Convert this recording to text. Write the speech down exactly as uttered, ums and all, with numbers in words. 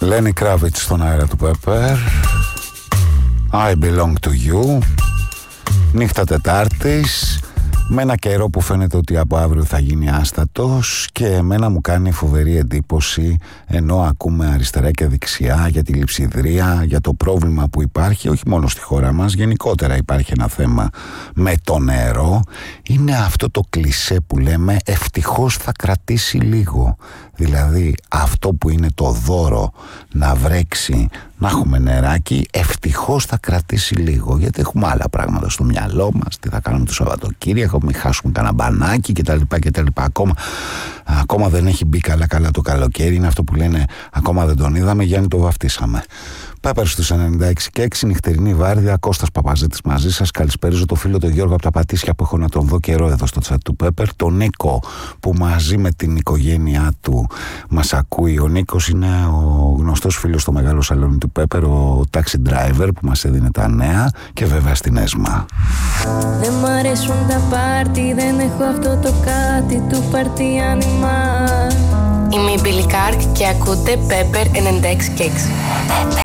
Lenny Kravitz στον αέρα του Pepper. I belong to you. Νύχτα Τετάρτης, με ένα καιρό που φαίνεται ότι από αύριο θα γίνει άστατος, και εμένα μου κάνει φοβερή εντύπωση, ενώ ακούμε αριστερά και δεξιά για τη λειψιδρία, για το πρόβλημα που υπάρχει όχι μόνο στη χώρα μας, γενικότερα υπάρχει ένα θέμα με το νερό. Είναι αυτό το κλισέ που λέμε ευτυχώς θα κρατήσει λίγο. Δηλαδή αυτό που είναι το δώρο, να βρέξει, να έχουμε νεράκι, ευτυχώς θα κρατήσει λίγο, γιατί έχουμε άλλα πράγματα στο μυαλό μας. Τι θα κάνουμε το Σαββατοκύριακο, μην χάσουμε κανένα μπανάκι κτλ. κτλ. Ακόμα, ακόμα δεν έχει μπει καλά καλά το καλοκαίρι. Είναι αυτό που λένε ακόμα δεν τον είδαμε, Γιάννη το βαφτίσαμε. Πέπερ στους ενενήντα έξι και έξι, νυχτερινή βάρδια, Κώστας Παπαζήτης μαζί σας. Καλησπέριζω το φίλο τον Γιώργο από τα Πατήσια που έχω να τον δω καιρό εδώ στο chat του Πέπερ. Τον Νίκο που μαζί με την οικογένειά του μας ακούει. Ο Νίκος είναι ο γνωστός φίλος στο μεγάλο σαλόνι του Πέπερ, ο taxi driver που μας έδινε τα νέα, και βέβαια στην ΕΣΜΑ. Δεν μ' αρέσουν τα πάρτι, δεν έχω αυτό το κάτι του πάρτι άνιμα. Είμαι η Μπίλι Κάρκ και ακούτε Πέπερ ενενήντα έξι και έξι.